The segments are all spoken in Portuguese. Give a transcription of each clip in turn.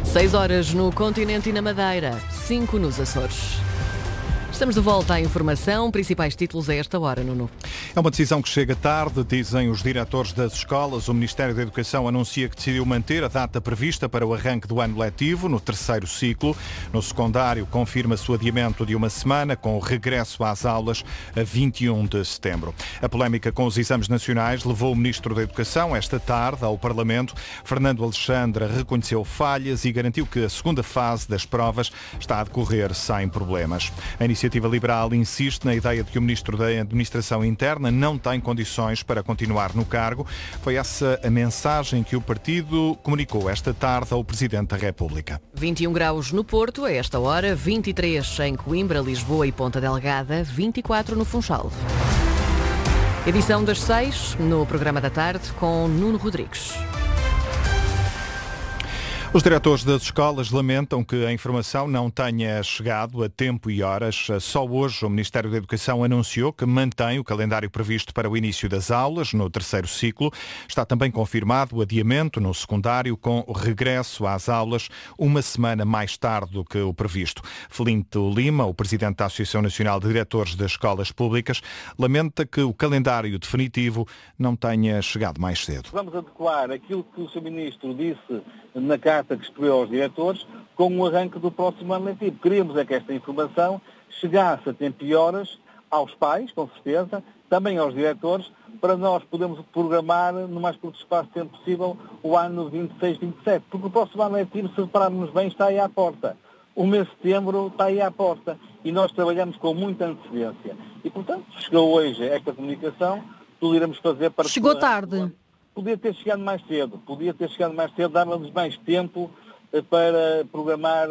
6 horas no continente e na Madeira, 5 nos Açores. Estamos de volta à informação. Principais títulos a esta hora, Nuno. É uma decisão que chega tarde, dizem os diretores das escolas. O Ministério da Educação anuncia que decidiu manter a data prevista para o arranque do ano letivo, no terceiro ciclo. No secundário, confirma-se o adiamento de uma semana, com o regresso às aulas a 21 de setembro. A polémica com os exames nacionais levou o Ministro da Educação, esta tarde, ao Parlamento. Fernando Alexandre reconheceu falhas e garantiu que a segunda fase das provas está a decorrer sem problemas. A Iniciativa Liberal insiste na ideia de que o Ministro da Administração Interna não tem condições para continuar no cargo. Foi essa a mensagem que o partido comunicou esta tarde ao Presidente da República. 21 graus no Porto, a esta hora, 23 em Coimbra, Lisboa e Ponta Delgada, 24 no Funchal. Edição das 6, no programa da tarde, com Nuno Rodrigues. Os diretores das escolas lamentam que a informação não tenha chegado a tempo e horas. Só hoje o Ministério da Educação anunciou que mantém o calendário previsto para o início das aulas no terceiro ciclo. Está também confirmado o adiamento no secundário, com o regresso às aulas uma semana mais tarde do que o previsto. Felinto Lima, o presidente da Associação Nacional de Diretores das Escolas Públicas, lamenta que o calendário definitivo não tenha chegado mais cedo. Vamos adequar aquilo que o Sr. Ministro disse na carta que escreveu aos diretores com o arranque do próximo ano letivo. Queríamos é que esta informação chegasse a tempo e horas aos pais, com certeza, também aos diretores, para nós podermos programar no mais curto espaço de tempo possível o ano 26-27, porque o próximo ano letivo, se repararmos bem, está aí à porta. O mês de setembro está aí à porta e nós trabalhamos com muita antecedência. E, portanto, chegou hoje esta comunicação, tudo iremos fazer para... Chegou tarde. Podia ter chegado mais cedo, dava-nos mais tempo para programar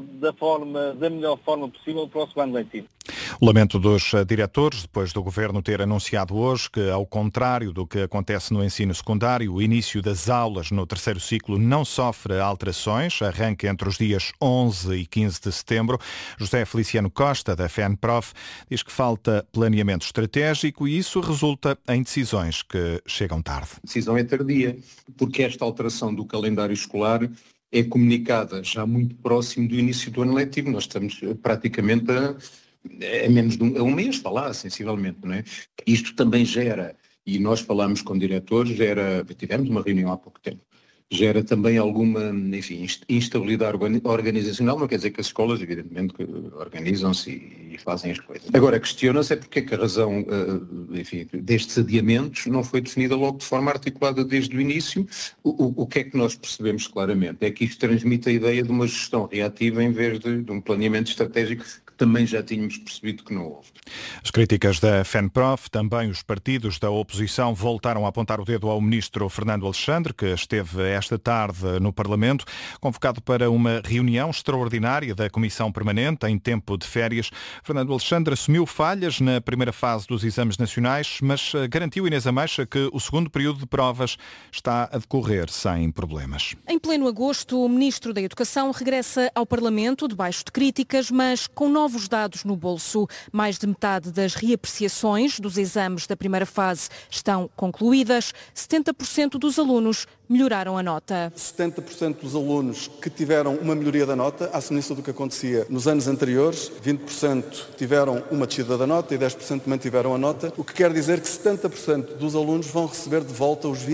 da melhor forma possível o próximo ano letivo. O lamento dos diretores, depois do Governo ter anunciado hoje que, ao contrário do que acontece no ensino secundário, o início das aulas no terceiro ciclo não sofre alterações, arranca entre os dias 11 e 15 de setembro. José Feliciano Costa, da FENPROF, diz que falta planeamento estratégico e isso resulta em decisões que chegam tarde. A decisão é tardia, porque esta alteração do calendário escolar é comunicada já muito próximo do início do ano letivo. Nós estamos praticamente a menos de um mês, está lá, sensivelmente, não é? Isto também gera, e nós falámos com diretores, tivemos uma reunião há pouco tempo, gera também alguma, enfim, instabilidade organizacional. Não quer dizer que as escolas, evidentemente, organizam-se e fazem as coisas. Agora, questiona-se é porque é que a razão, enfim, destes adiamentos não foi definida logo de forma articulada desde o início. O que é que nós percebemos claramente? É que isto transmite a ideia de uma gestão reativa em vez de um planeamento estratégico, também já tínhamos percebido que não houve. As críticas da FENPROF, também os partidos da oposição voltaram a apontar o dedo ao Ministro Fernando Alexandre, que esteve esta tarde no Parlamento, convocado para uma reunião extraordinária da Comissão Permanente em tempo de férias. Fernando Alexandre assumiu falhas na primeira fase dos exames nacionais, mas garantiu, Inês Ameixa, que o segundo período de provas está a decorrer sem problemas. Em pleno agosto, o Ministro da Educação regressa ao Parlamento, debaixo de críticas, mas com novos dados no bolso. Mais de metade das reapreciações dos exames da primeira fase estão concluídas. 70% dos alunos melhoraram a nota. 70% dos alunos que tiveram uma melhoria da nota, à semelhança do que acontecia nos anos anteriores, 20% tiveram uma descida da nota e 10% mantiveram a nota, o que quer dizer que 70% dos alunos vão receber de volta os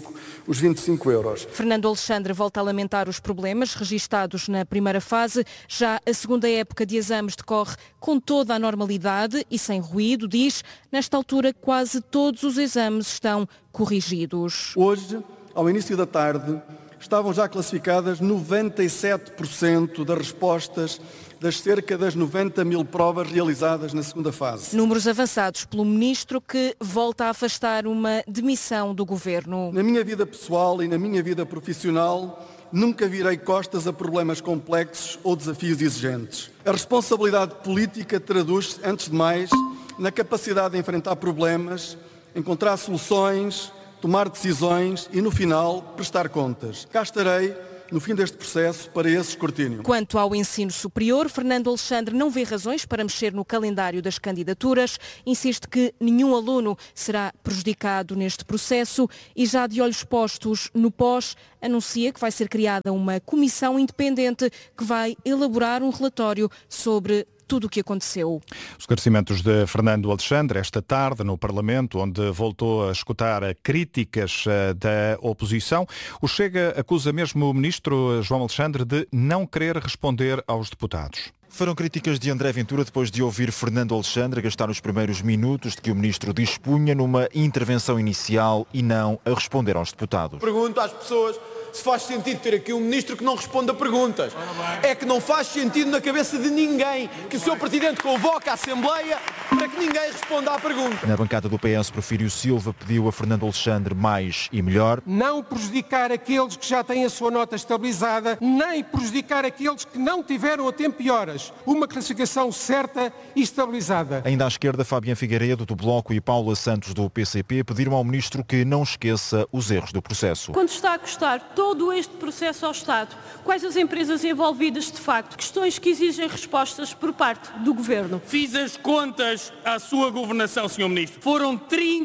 25 euros. Fernando Alexandre volta a lamentar os problemas registados na primeira fase. Já a segunda época de exames decorre com toda a normalidade e sem ruído, diz. Nesta altura, quase todos os exames estão corrigidos. Hoje, ao início da tarde, estavam já classificadas 97% das respostas das cerca das 90 mil provas realizadas na segunda fase. Números avançados pelo Ministro, que volta a afastar uma demissão do Governo. Na minha vida pessoal e na minha vida profissional, nunca virei costas a problemas complexos ou desafios exigentes. A responsabilidade política traduz-se, antes de mais, na capacidade de enfrentar problemas, encontrar soluções, tomar decisões e, no final, prestar contas. Cá estarei no fim deste processo para esse escrutínio. Quanto ao ensino superior, Fernando Alexandre não vê razões para mexer no calendário das candidaturas, insiste que nenhum aluno será prejudicado neste processo e já de olhos postos no pós, anuncia que vai ser criada uma comissão independente que vai elaborar um relatório sobre tudo o que aconteceu. Os esclarecimentos de Fernando Alexandre esta tarde no Parlamento, onde voltou a escutar críticas da oposição. O Chega acusa mesmo o ministro João Alexandre de não querer responder aos deputados. Foram críticas de André Ventura depois de ouvir Fernando Alexandre gastar os primeiros minutos de que o ministro dispunha numa intervenção inicial e não a responder aos deputados. Pergunto às pessoas se faz sentido ter aqui um ministro que não responde a perguntas. É que não faz sentido na cabeça de ninguém que o seu Presidente convoque a Assembleia para que ninguém responda à pergunta. Na bancada do PS, Porfírio Silva pediu a Fernando Alexandre mais e melhor. Não prejudicar aqueles que já têm a sua nota estabilizada, nem prejudicar aqueles que não tiveram a tempo e horas. Uma classificação certa e estabilizada. Ainda à esquerda, Fabián Figueiredo, do Bloco, e Paula Santos, do PCP, pediram ao ministro que não esqueça os erros do processo. Quando está a custar todo este processo ao Estado, quais as empresas envolvidas de facto? Questões que exigem respostas por parte do Governo. Fiz as contas à sua governação, Sr. Ministro. Foram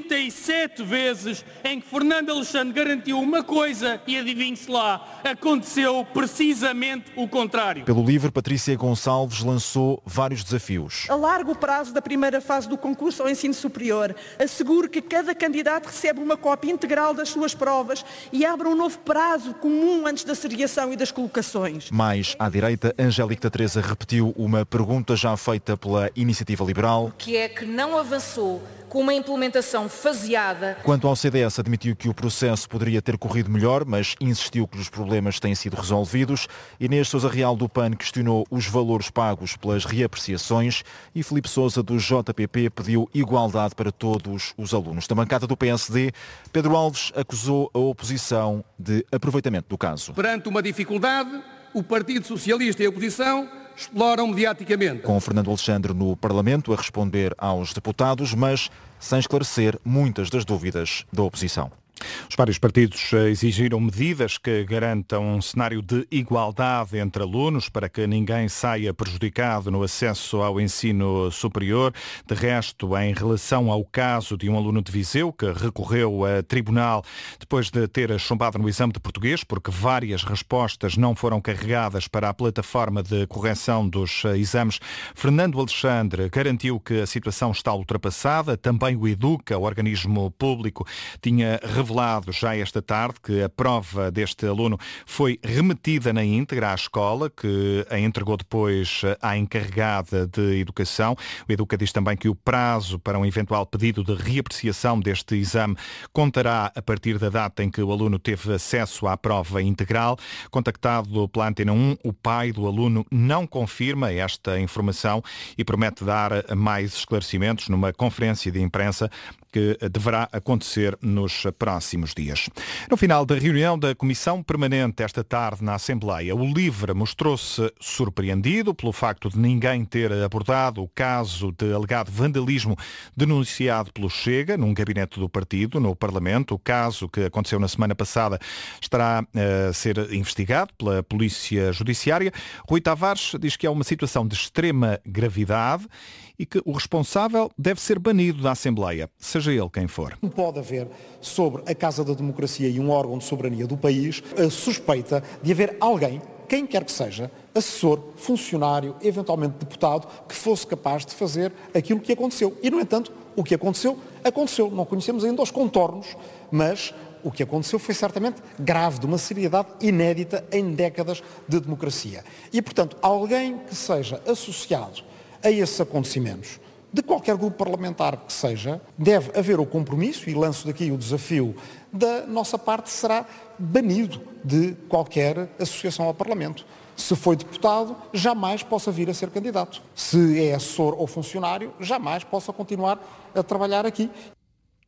37 vezes em que Fernando Alexandre garantiu uma coisa e, adivinhe-se lá, aconteceu precisamente o contrário. Pelo LIVRE, Patrícia Gonçalves lançou vários desafios. Alargue o prazo da primeira fase do concurso ao ensino superior, assegure que cada candidato recebe uma cópia integral das suas provas e abra um novo prazo comum antes da seriação e das colocações. Mais à direita, Angélica Teresa repetiu uma pergunta já feita pela Iniciativa Liberal. Que é que não avançou com uma implementação faseada. Quanto ao CDS, admitiu que o processo poderia ter corrido melhor, mas insistiu que os problemas têm sido resolvidos. Inês Sousa Real, do PAN, questionou os valores pagos pelas reapreciações e Filipe Sousa, do JPP, pediu igualdade para todos os alunos. Da bancada do PSD, Pedro Alves acusou a oposição de aproveitamento do caso. Perante uma dificuldade, o Partido Socialista e a oposição exploram mediaticamente. Com Fernando Alexandre no Parlamento a responder aos deputados, mas sem esclarecer muitas das dúvidas da oposição. Os vários partidos exigiram medidas que garantam um cenário de igualdade entre alunos para que ninguém saia prejudicado no acesso ao ensino superior. De resto, em relação ao caso de um aluno de Viseu que recorreu a tribunal depois de ter chumbado no exame de português porque várias respostas não foram carregadas para a plataforma de correção dos exames, Fernando Alexandre garantiu que a situação está ultrapassada. Também o Educa, o organismo público, tinha revelado já esta tarde que a prova deste aluno foi remetida na íntegra à escola, que a entregou depois à encarregada de educação. O Educa diz também que o prazo para um eventual pedido de reapreciação deste exame contará a partir da data em que o aluno teve acesso à prova integral. Contactado pela Antena 1, o pai do aluno não confirma esta informação e promete dar mais esclarecimentos numa conferência de imprensa que deverá acontecer nos próximos dias. No final da reunião da Comissão Permanente esta tarde na Assembleia, o LIVRE mostrou-se surpreendido pelo facto de ninguém ter abordado o caso de alegado vandalismo denunciado pelo Chega num gabinete do partido no Parlamento. O caso, que aconteceu na semana passada, estará a ser investigado pela Polícia Judiciária. Rui Tavares diz que é uma situação de extrema gravidade e que o responsável deve ser banido da Assembleia, seja ele quem for. Não pode haver sobre a Casa da Democracia e um órgão de soberania do país a suspeita de haver alguém, quem quer que seja, assessor, funcionário, eventualmente deputado, que fosse capaz de fazer aquilo que aconteceu. E, no entanto, o que aconteceu, aconteceu. Não conhecemos ainda os contornos, mas o que aconteceu foi certamente grave, de uma seriedade inédita em décadas de democracia. E, portanto, alguém que seja associado a esses acontecimentos, de qualquer grupo parlamentar que seja, deve haver o compromisso, e lanço daqui o desafio da nossa parte, será banido de qualquer associação ao Parlamento. Se foi deputado, jamais possa vir a ser candidato. Se é assessor ou funcionário, jamais possa continuar a trabalhar aqui.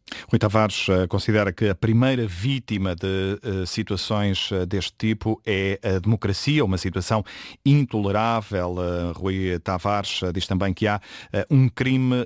Rui Tavares considera que a primeira vítima de situações deste tipo é a democracia, uma situação intolerável. Rui Tavares diz também que há um crime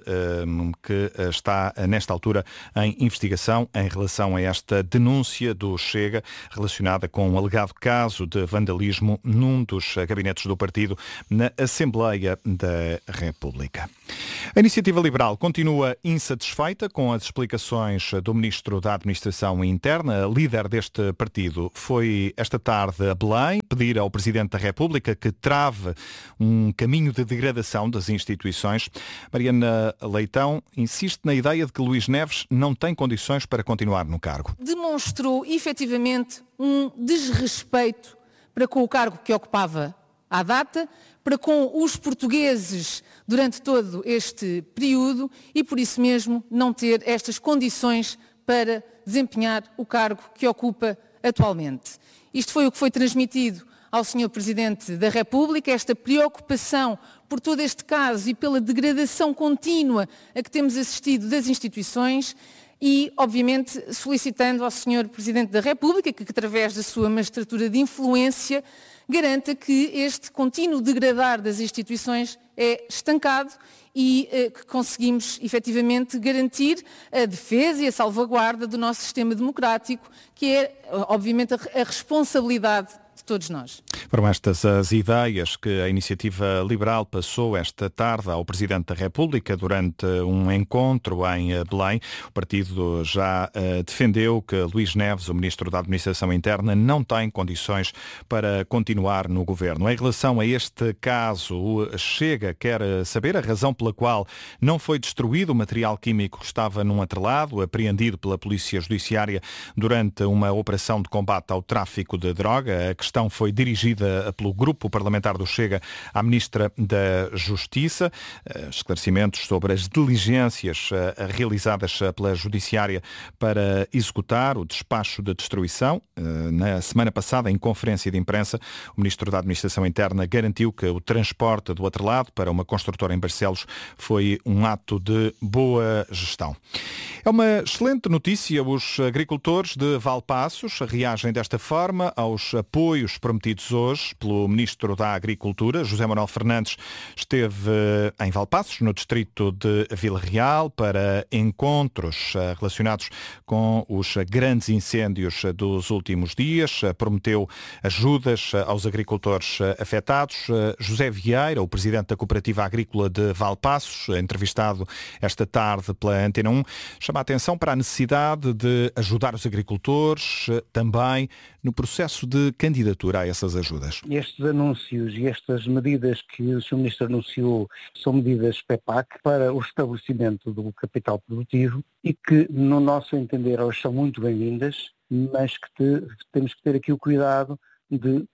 que está nesta altura em investigação em relação a esta denúncia do Chega relacionada com um alegado caso de vandalismo num dos gabinetes do partido na Assembleia da República. A Iniciativa Liberal continua insatisfeita com as explicações do Ministro da Administração Interna. A líder deste partido foi esta tarde a Belém pedir ao Presidente da República que trave um caminho de degradação das instituições. Mariana Leitão insiste na ideia de que Luís Neves não tem condições para continuar no cargo. Demonstrou efetivamente um desrespeito para com o cargo que ocupava à data, para com os portugueses durante todo este período e por isso mesmo não ter estas condições para desempenhar o cargo que ocupa atualmente. Isto foi o que foi transmitido ao Sr. Presidente da República, esta preocupação por todo este caso e pela degradação contínua a que temos assistido das instituições e, obviamente, solicitando ao Sr. Presidente da República que, através da sua magistratura de influência, garanta que este contínuo degradar das instituições é estancado e que conseguimos efetivamente garantir a defesa e a salvaguarda do nosso sistema democrático, que é, obviamente, a responsabilidade de todos nós. Foram estas as ideias que a Iniciativa Liberal passou esta tarde ao Presidente da República durante um encontro em Belém. O partido já defendeu que Luís Neves, o Ministro da Administração Interna, não tem condições para continuar no Governo. Em relação a este caso, o Chega quer saber a razão pela qual não foi destruído o material químico que estava num atrelado, apreendido pela Polícia Judiciária durante uma operação de combate ao tráfico de droga. A questão foi dirigida pelo Grupo Parlamentar do Chega à Ministra da Justiça. Esclarecimentos sobre as diligências realizadas pela Judiciária para executar o despacho de destruição. Na semana passada, em conferência de imprensa, o Ministro da Administração Interna garantiu que o transporte do atrelado para uma construtora em Barcelos foi um ato de boa gestão. É uma excelente notícia. Os agricultores de Valpaços reagem desta forma aos apoios prometidos hoje pelo Ministro da Agricultura. José Manuel Fernandes esteve em Valpaços, no distrito de Vila Real, para encontros relacionados com os grandes incêndios dos últimos dias. Prometeu ajudas aos agricultores afetados. José Vieira, o presidente da Cooperativa Agrícola de Valpaços, entrevistado esta tarde pela Antena 1, chama a atenção para a necessidade de ajudar os agricultores também no processo de candidatura a essas ajudas. Estes anúncios e estas medidas que o Sr. Ministro anunciou são medidas PEPAC para o estabelecimento do capital produtivo e que, no nosso entender, elas são muito bem-vindas, mas que temos que ter aqui o cuidado de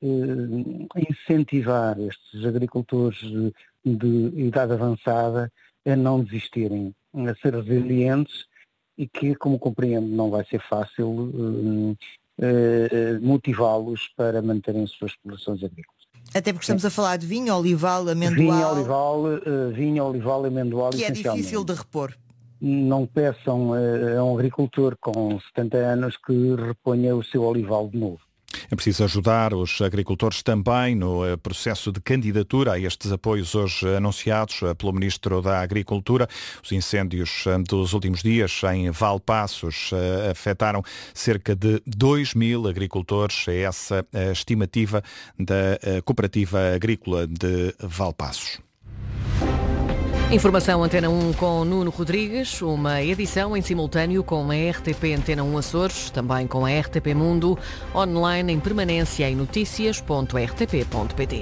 incentivar estes agricultores de idade avançada a não desistirem, a ser resilientes e que, como compreendo, não vai ser fácil motivá-los para manterem as suas explorações agrícolas. Até porque estamos a falar de vinho, olival, amendoal. Vinho, olival, amendoal, que é difícil de repor. Não peçam a um agricultor com 70 anos que reponha o seu olival de novo. É preciso ajudar os agricultores também no processo de candidatura a estes apoios hoje anunciados pelo Ministro da Agricultura. Os incêndios dos últimos dias em Valpaços afetaram cerca de 2.000 agricultores. É essa a estimativa da Cooperativa Agrícola de Valpaços. Informação Antena 1 com Nuno Rodrigues, uma edição em simultâneo com a RTP Antena 1 Açores, também com a RTP Mundo, online em permanência em noticias.rtp.pt.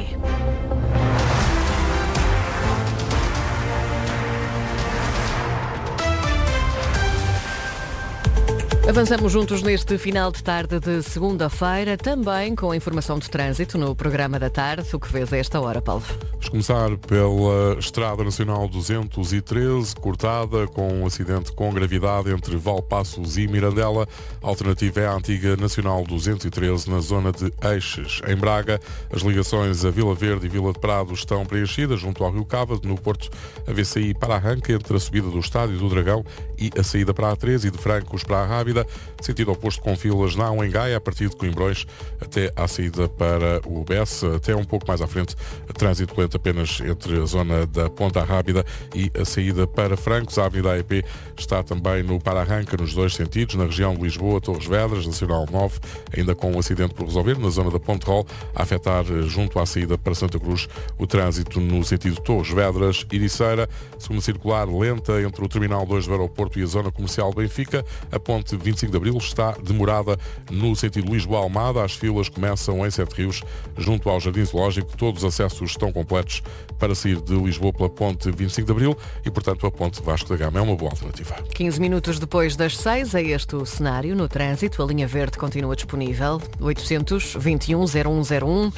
Avançamos juntos neste final de tarde de segunda-feira, também com a informação de trânsito no programa da tarde. O que vês a esta hora, Paulo? Vamos começar pela Estrada Nacional 213, cortada com um acidente com gravidade entre Valpaços e Mirandela. A alternativa é a antiga Nacional 213, na zona de Eixes. Em Braga, as ligações a Vila Verde e Vila de Prado estão preenchidas junto ao Rio Cava. No Porto, a VCI para arranque entre a subida do Estádio do Dragão e a saída para a A3 e de Francos para a Rábida, sentido oposto com filas na Anhangaia, a partir de Coimbrões até à saída para o Bessa, até um pouco mais à frente, trânsito lento apenas entre a zona da Ponta Rábida e a saída para Francos. A Avenida AEP está também no para-arranca nos dois sentidos, na região de Lisboa, Torres Vedras, Nacional 9, ainda com um acidente por resolver, na zona da Ponte Rol, a afetar junto à saída para Santa Cruz o trânsito no sentido Torres Vedras, Ericeira, segunda circular lenta entre o Terminal 2 do Aeroporto e a zona comercial de Benfica. A ponte 25 de Abril está demorada no sentido Lisboa-Almada. As filas começam em Sete Rios, junto ao Jardim Zoológico. Todos os acessos estão completos para sair de Lisboa pela ponte 25 de Abril e, portanto, a ponte Vasco da Gama é uma boa alternativa. 15 minutos depois das 6, é este o cenário no trânsito. A linha verde continua disponível. 821-0101.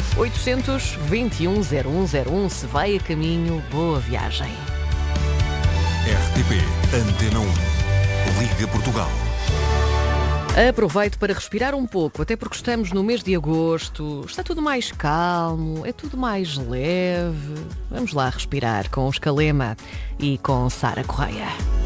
821-0101. Se vai a caminho, boa viagem. RTP Antena 1. Liga Portugal. Aproveito para respirar um pouco, até porque estamos no mês de agosto, está tudo mais calmo, é tudo mais leve. Vamos lá respirar com o Escalema e com Sara Correia.